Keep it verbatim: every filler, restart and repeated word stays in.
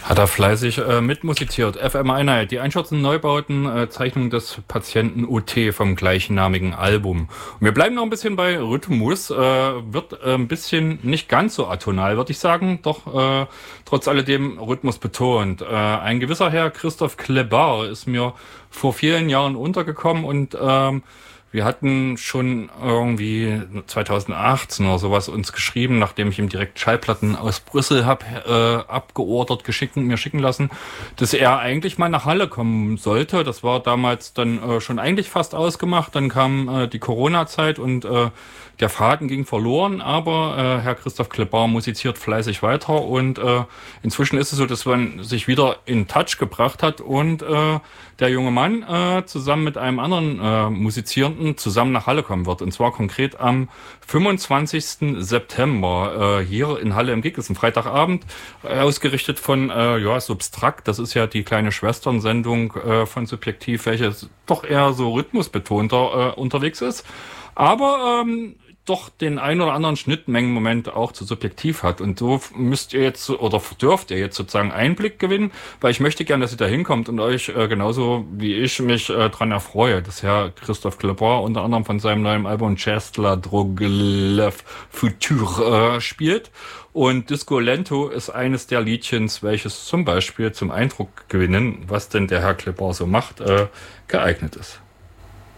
Hat er fleißig äh, mitmusiziert. F M Einheit, die einschätzenden Neubauten, äh, Zeichnung des Patienten O T vom gleichnamigen Album. Und wir bleiben noch ein bisschen bei Rhythmus, äh, wird äh, ein bisschen nicht ganz so atonal, würde ich sagen, doch äh, trotz alledem Rhythmus betont. Äh, ein gewisser Herr Christoph Klebar ist mir vor vielen Jahren untergekommen und ähm, wir hatten schon irgendwie zweitausendachtzehn oder sowas uns geschrieben, nachdem ich ihm direkt Schallplatten aus Brüssel hab äh, abgeordert, geschickt und mir schicken lassen, dass er eigentlich mal nach Halle kommen sollte. Das war damals dann äh, schon eigentlich fast ausgemacht. Dann kam äh, die Corona-Zeit und äh, der Faden ging verloren, aber äh, Herr Christoph Klebar musiziert fleißig weiter und äh, inzwischen ist es so, dass man sich wieder in Touch gebracht hat und äh, der junge Mann äh, zusammen mit einem anderen äh, Musizierenden zusammen nach Halle kommen wird. Und zwar konkret am fünfundzwanzigsten September äh, hier in Halle im Gig. Das ist ein Freitagabend, äh, ausgerichtet von äh, ja Substrakt. Das ist ja die kleine Schwesternsendung äh, von Subjektiv, welche doch eher so rhythmusbetonter äh, unterwegs ist. Aber ähm, doch den ein oder anderen Schnittmengenmoment auch zu Subjektiv hat. Und so müsst ihr jetzt oder dürft ihr jetzt sozusagen Einblick gewinnen, weil ich möchte gerne, dass ihr da hinkommt und euch äh, genauso wie ich mich äh, dran erfreue, dass Herr Christoph Klebar unter anderem von seinem neuen Album Chestla Droglev Futur äh, spielt. Und Disco Lento ist eines der Liedchens, welches zum Beispiel zum Eindruck gewinnen, was denn der Herr Klebar so macht, äh, geeignet ist.